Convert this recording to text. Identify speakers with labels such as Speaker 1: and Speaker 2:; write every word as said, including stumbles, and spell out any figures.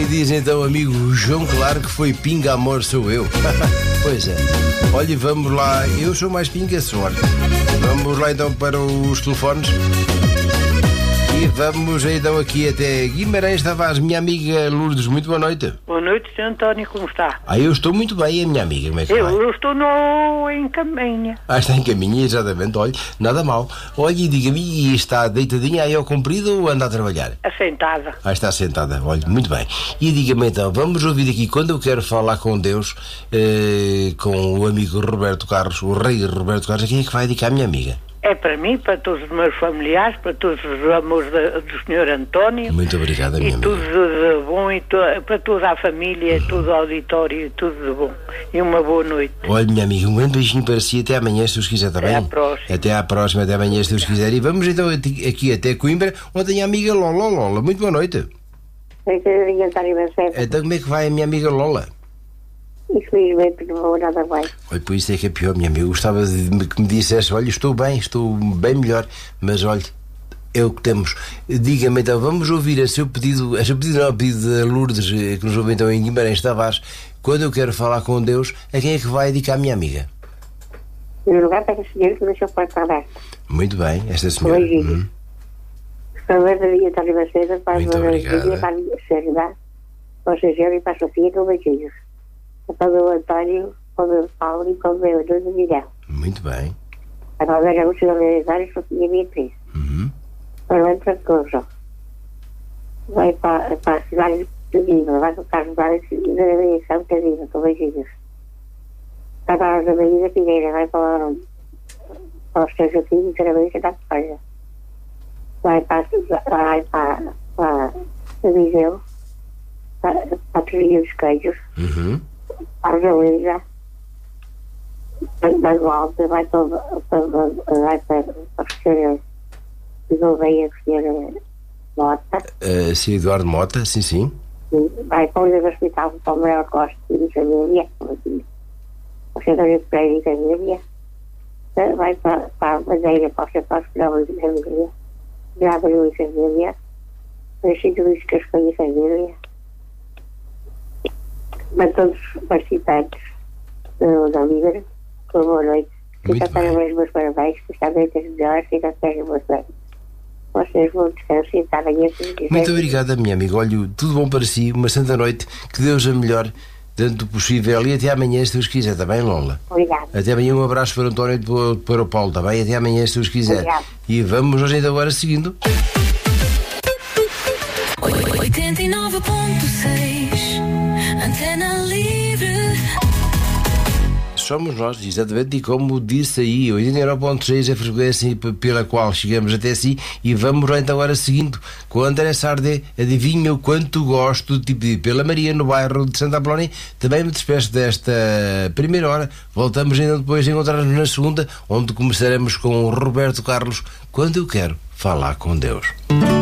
Speaker 1: diz então, amigo João Claro, que foi pinga amor sou eu. Pois é. Olha, vamos lá. Eu sou mais pinga, senhor. Vamos lá então para os telefones. E vamos então aqui até Guimarães Tavares. Minha amiga Lourdes, muito boa noite.
Speaker 2: Boa noite, senhor António, como está?
Speaker 1: Ah, eu estou muito bem, a minha amiga, como é que
Speaker 2: eu,
Speaker 1: vai?
Speaker 2: Eu estou no, em caminha.
Speaker 1: Ah, está em caminho, exatamente, olha, nada mal. Olha, e diga-me, e está deitadinha aí ao comprido ou anda a trabalhar?
Speaker 2: Assentada.
Speaker 1: Ah, está sentada, olha, muito bem. E diga-me então, vamos ouvir aqui, quando eu quero falar com Deus, eh, com o amigo Roberto Carlos, o rei Roberto Carlos, a quem é que vai dedicar a minha amiga?
Speaker 2: É para mim, para todos os meus familiares, para todos os amores da, do senhor António.
Speaker 1: Muito obrigada, minha
Speaker 2: e
Speaker 1: amiga.
Speaker 2: E tudo de bom, e to, para toda a família, uhum. Todo o auditório, tudo de bom. E uma boa noite.
Speaker 1: Olha, minha amiga, um grande beijinho para si, até amanhã, se Deus quiser, está bem?
Speaker 2: Até à próxima.
Speaker 1: Até à próxima, até amanhã, se Deus quiser. E vamos então aqui até Coimbra, onde tem a amiga Lola. Lola, muito boa noite. Então como é que vai a minha amiga Lola?
Speaker 3: Infelizmente não vou nada bem.
Speaker 1: Olha, por isso é que é pior, minha amiga. Eu gostava de que me dissesse, olha, estou bem, estou bem melhor, mas olha, é o que temos. Diga-me então, vamos ouvir a seu pedido, a seu pedido não, a pedido da Lourdes, que nos ouve então em Guimarães Tavares, quando eu quero falar com Deus, a quem é que vai dedicar a minha amiga?
Speaker 3: No lugar para a senhora que deixou a porta aberta.
Speaker 1: Muito bem, esta senhora. Uhum.
Speaker 3: Favor da minha António Macedo, para a
Speaker 1: Muito obrigada.
Speaker 3: Para a minha senhora, para o senhor e para a Sofia, com beijinhos. Para o António, para o meu Paulo e para o meu Nuno Miguel.
Speaker 1: Muito bem.
Speaker 3: Para o meu Lúcio Oliveira, Sofia Beatriz.
Speaker 1: Uhum.
Speaker 3: Para o Antônio Couso. Vai para, para a cidade de Viva, vai para o Carlos Vales da Aviação de Viva, com beijinhos. Para a Maria Figueira, vai para o para os seus filhos, sinceramente, da coisa. Vai para vai para para a Viseu, para a Trilha dos Queijos.
Speaker 1: Uhum.
Speaker 3: Para a Luísa, da volta, vai para vai para o senhor Gouveia, o senhor Mota.
Speaker 1: Uh, sim, Eduardo Mota, sim, sim.
Speaker 3: Vai para o Hospital, para o Maior Costa e família, o senhor Pereira e família. Vai para, para a Madeira, para o Chapéu Escolhão e família. Gabriel e família. Francisco Luís Cascão e família. Para todos os participantes da Liga, com boa noite. Fica para os meus parabéns, que está bem das melhores, fica para os meus parabéns. Vocês vão descansar e estar bem assim.
Speaker 1: Muito obrigada, minha amiga. Olha, tudo bom para si, uma santa noite, que Deus a melhor, dentro do possível, e até amanhã, se Deus quiser, está bem, Lola?
Speaker 3: Obrigada.
Speaker 1: Até amanhã, um abraço para o António e para o Paulo, está bem? Até amanhã, se Deus quiser.
Speaker 3: Obrigada.
Speaker 1: E vamos hoje ainda agora seguindo.
Speaker 4: oitenta e nove ponto seis Antena Livre.
Speaker 1: Somos nós, exatamente, e como disse aí, oitenta e nove ponto seis é a frequência pela qual chegamos até si, e vamos lá então agora seguindo com André Sardé. Adivinha o quanto gosto de te pedir pela Maria, no bairro de Santa Apolónia. Também me despeço desta primeira hora. Voltamos ainda depois a encontrar-nos na segunda, onde começaremos com o Roberto Carlos, quando eu quero falar com Deus.